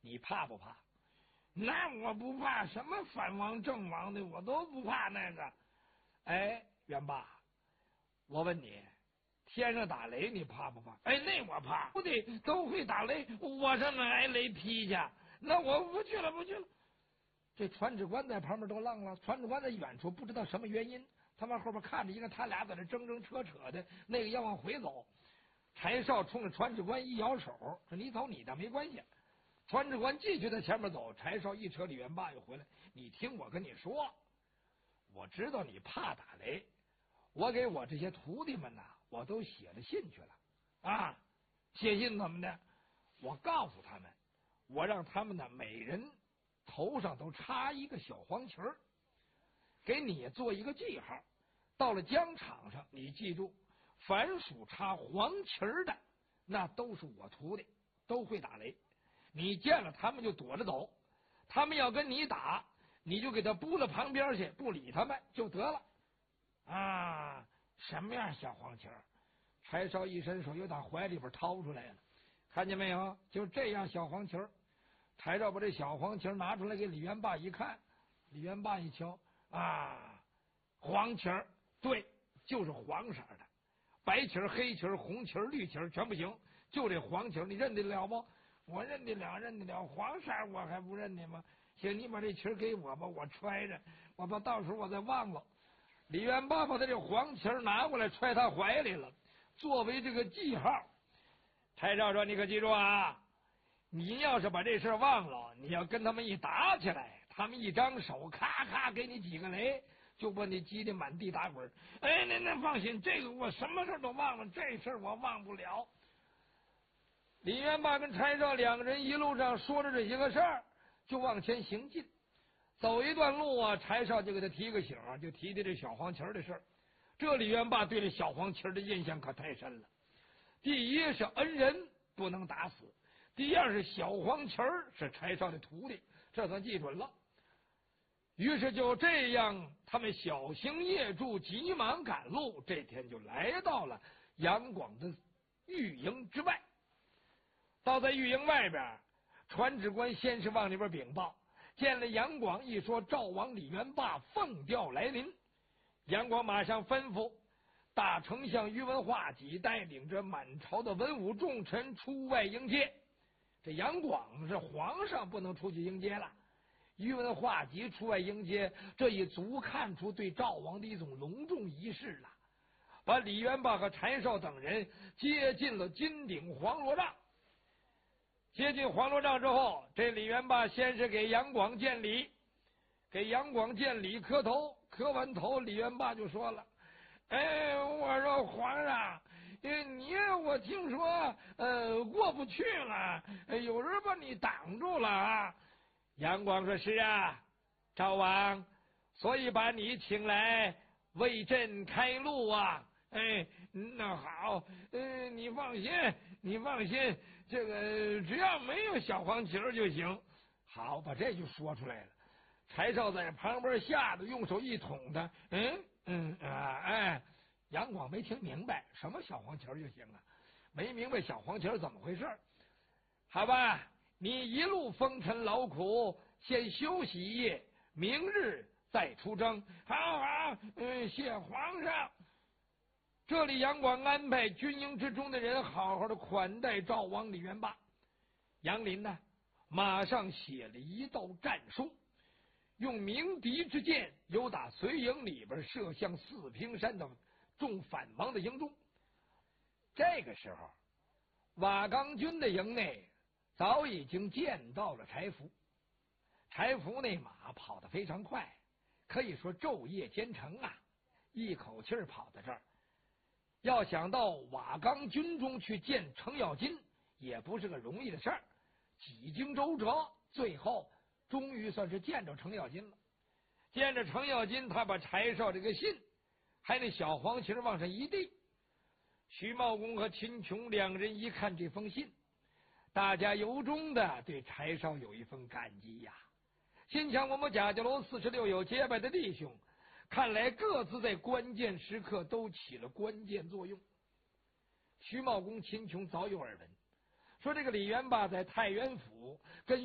你怕不怕？那我不怕，什么反王正王的我都不怕那个。哎，元霸，我问你，天上打雷你怕不怕？哎，那我怕，不得都会打雷，我上哪挨雷劈去？那我不去了，不去了。这传旨官在旁边都愣了，传旨官在远处不知道什么原因，他往后边看着一个他俩在那争争扯扯的，那个要往回走。柴少冲着传旨官一摇手，说：“你走你的，没关系。”传旨官继续在前面走，柴少一扯李元霸又回来。你听我跟你说，我知道你怕打雷，我给我这些徒弟们呐，我都写了信去了啊。写信怎么的？我告诉他们，我让他们呢每人头上都插一个小黄旗儿，给你做一个记号。到了疆场上，你记住，凡属插黄旗儿的，那都是我徒弟，都会打雷。你见了他们就躲着走，他们要跟你打，你就给他扑到旁边去，不理他们就得了。啊，什么样小黄旗儿？柴少一伸手又打怀里边掏出来了，看见没有？就这样小黄旗儿。柴少把这小黄旗儿拿出来给李元霸一看，李元霸一瞧，啊，黄旗儿，对，就是黄色的，白旗儿、黑旗儿、红旗儿、绿旗儿全不行，就这黄旗儿，你认得了不？我认得了，认得了，黄色我还不认得吗？行，你把这旗儿给我吧，我揣着，我怕到时候我再忘了。李元霸把他这黄旗儿拿过来，揣他怀里了，作为这个记号。柴少说：“你可记住啊，你要是把这事忘了，你要跟他们一打起来，他们一张手，咔咔给你几个雷，就把你击得满地打滚。哎，那放心，这个我什么事都忘了，这事我忘不了。”李元霸跟柴少两个人一路上说着这些个事儿，就往前行进。走一段路啊，柴少就给他提个醒，就提这小黄旗的事儿。这李元霸对这小黄旗的印象可太深了。第一是恩人不能打死，第二是小黄旗是柴少的徒弟，这算记准了。于是就这样，他们小行夜驻，急忙赶路。这天就来到了杨广的御营之外。到在御营外边，传旨官先是往里边禀报，见了杨广，一说赵王李元霸奉调来临。杨广马上吩咐大丞相于文化己带领着满朝的文武重臣出外迎接。这杨广是皇上，不能出去迎接了，于文化己出外迎接，这已足看出对赵王的一种隆重仪式了。把李元霸和柴少等人接进了金顶黄罗帐。接近黄罗帐之后，这李元霸先是给杨广见礼，给杨广见礼磕头，磕完头，李元霸就说了：“哎，我说皇上，你我听说过不去了，有人把你挡住了啊。”杨广说：“是啊，赵王，所以把你请来为朕开路啊。”哎，那好，你放心，你放心，这个只要没有小黄旗就行。好，把这就说出来了。柴少在旁边吓得用手一捅他，杨广没听明白什么小黄旗就行啊，没明白小黄旗怎么回事。好吧，你一路风尘劳苦，先休息一夜，明日再出征。好好，谢皇上。这里杨广安排军营之中的人好好的款待赵王李元霸。杨林呢，马上写了一道战书，用鸣笛之箭，由打随营里边射向四平山的众反王的营中。这个时候，瓦岗军的营内早已经见到了柴福。柴福那马跑得非常快，可以说昼夜兼程啊，一口气跑到这儿。要想到瓦岗军中去见程咬金，也不是个容易的事儿，几经周折，最后终于算是见着程咬金了。见着程咬金，他把柴少这个信还那小黄旗往上一递。徐茂公和秦琼两人一看这封信，大家由衷的对柴少有一份感激呀。心想我们贾家楼46有结拜的弟兄，看来各自在关键时刻都起了关键作用。徐茂公、秦琼早有耳闻，说这个李元霸在太原府跟